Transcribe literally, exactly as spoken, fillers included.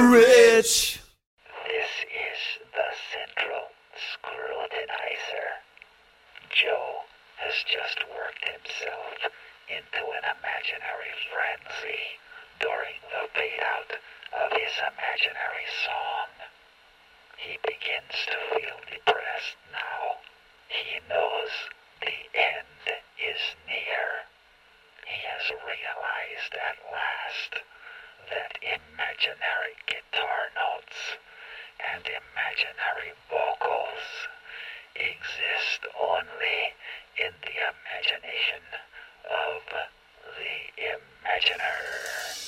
rich. This is the Central Scrutinizer. Joe has just worked himself into an imaginary frenzy during the fade-out of his imaginary song. He begins to feel depressed now. He knows the end is near. He has realized at last that imaginary guitar notes and imaginary vocals exist only in the imagination of the imaginer.